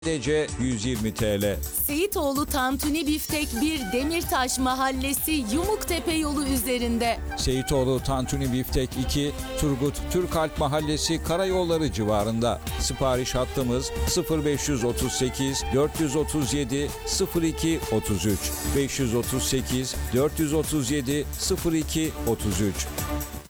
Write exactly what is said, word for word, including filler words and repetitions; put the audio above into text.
Sadece yüz yirmi TL. Seyitoğlu Tantuni Biftek bir Demirtaş Mahallesi Yumuktepe yolu üzerinde. Seyitoğlu Tantuni Biftek iki, Turgut Türkalp Mahallesi Karayolları civarında. Sipariş hattımız sıfır beş otuz sekiz dört otuz yedi sıfır iki otuz üç beş otuz sekiz dört otuz yedi sıfır iki otuz üç.